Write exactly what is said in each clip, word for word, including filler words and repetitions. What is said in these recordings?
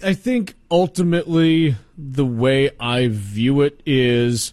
I think ultimately the way I view it is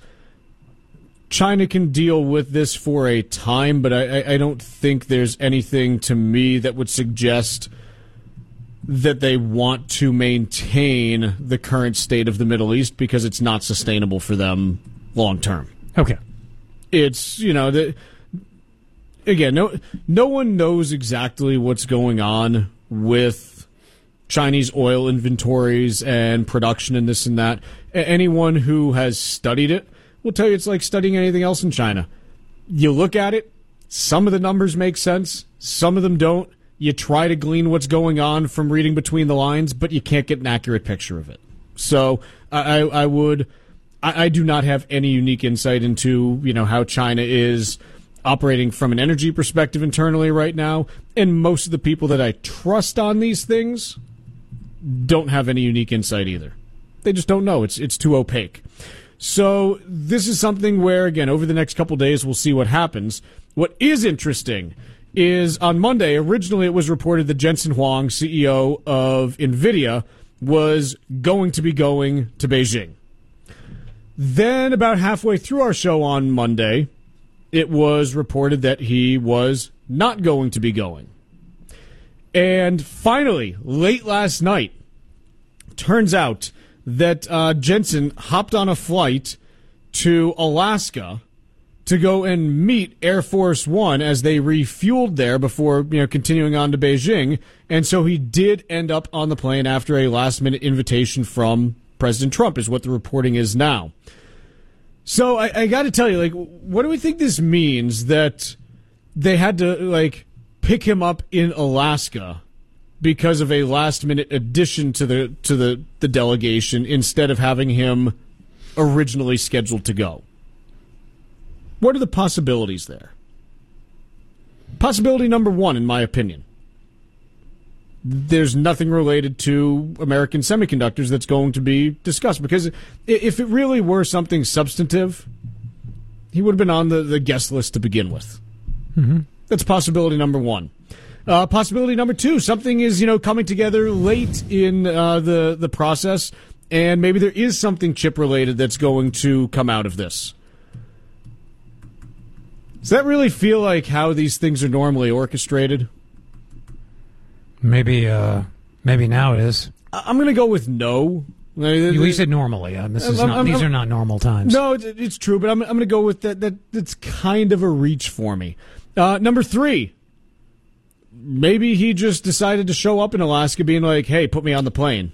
China can deal with this for a time, but I, I don't think there's anything to me that would suggest that they want to maintain the current state of the Middle East because it's not sustainable for them long term. Okay. It's, you know, the, again, no, no one knows exactly what's going on with Chinese oil inventories and production and this and that. Anyone who has studied it will tell you it's like studying anything else in China. You look at it, some of the numbers make sense, some of them don't. You try to glean what's going on from reading between the lines, but you can't get an accurate picture of it. So I, I would, I, I do not have any unique insight into, you know, how China is operating from an energy perspective internally right now. And most of the people that I trust on these things don't have any unique insight either. They just don't know. It's it's too opaque. So this is something where, again, over the next couple days, we'll see what happens. What is interesting is on Monday, originally it was reported that Jensen Huang, C E O of NVIDIA, was going to be going to Beijing. Then about halfway through our show on Monday, it was reported that he was not going to be going. And finally, late last night, turns out that uh, Jensen hopped on a flight to Alaska to go and meet Air Force One as they refueled there before, you know, continuing on to Beijing. And so he did end up on the plane after a last-minute invitation from President Trump, is what the reporting is now. So I, I got to tell you, like, what do we think this means that they had to, like, pick him up in Alaska because of a last-minute addition to the to the, the delegation instead of having him originally scheduled to go? What are the possibilities there? Possibility number one, in my opinion, there's nothing related to American semiconductors that's going to be discussed. Because if it really were something substantive, he would have been on the, the guest list to begin with. Mm-hmm. That's possibility number one. Uh, possibility number two, something is, you know, coming together late in uh, the, the process, and maybe there is something chip-related that's going to come out of this. Does that really feel like how these things are normally orchestrated? Maybe, uh, maybe now it is. I'm going to go with no. You said normally. Uh, this is I'm, not, I'm, these I'm, are not normal times. No, it's, it's true, but I'm, I'm going to go with that. That that's kind of a reach for me. Uh, number three, maybe he just decided to show up in Alaska, being like, "Hey, put me on the plane."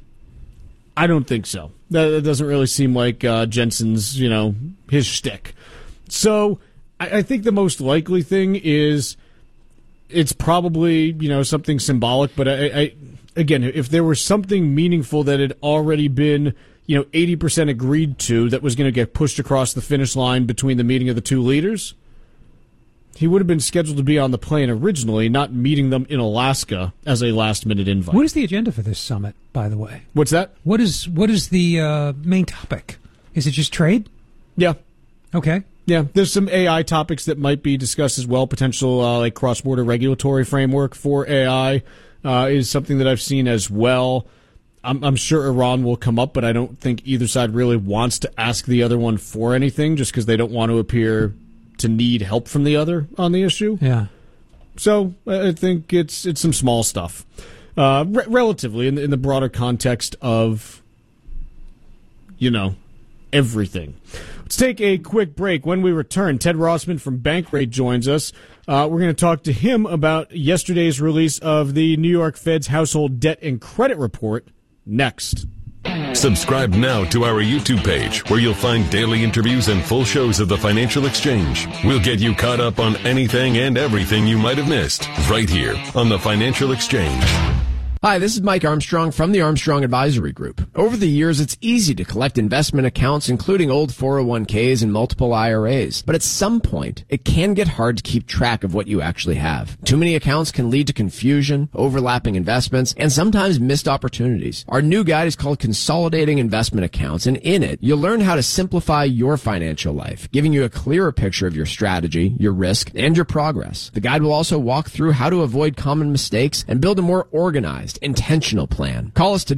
I don't think so. That, that doesn't really seem like uh, Jensen's, you know, his shtick. So I, I think the most likely thing is it's probably, you know, something symbolic. But I, I again, if there was something meaningful that had already been, you know, eighty percent agreed to that was going to get pushed across the finish line between the meeting of the two leaders, he would have been scheduled to be on the plane originally, not meeting them in Alaska as a last-minute invite. What is the agenda for this summit, by the way? What's that? What is what is the uh, main topic? Is it just trade? Yeah. Okay. Yeah, there's some A I topics that might be discussed as well. Potential uh, like cross-border regulatory framework for A I uh, is something that I've seen as well. I'm, I'm sure Iran will come up, but I don't think either side really wants to ask the other one for anything just because they don't want to appear to need help from the other on the issue. Yeah. So I think it's it's some small stuff, uh, re- relatively in the, in the broader context of, you know, everything. Let's take a quick break. When we return, Ted Rossman from Bankrate joins us. Uh, we're going to talk to him about yesterday's release of the New York Fed's Household Debt and Credit Report next. Subscribe now to our YouTube page, where you'll find daily interviews and full shows of the Financial Exchange. We'll get you caught up on anything and everything you might have missed right here on the Financial Exchange. Hi, this is Mike Armstrong from the Armstrong Advisory Group. Over the years, it's easy to collect investment accounts, including old four oh one k's and multiple I R As. But at some point, it can get hard to keep track of what you actually have. Too many accounts can lead to confusion, overlapping investments, and sometimes missed opportunities. Our new guide is called Consolidating Investment Accounts, and in it, you'll learn how to simplify your financial life, giving you a clearer picture of your strategy, your risk, and your progress. The guide will also walk through how to avoid common mistakes and build a more organized, intentional plan. Call us today.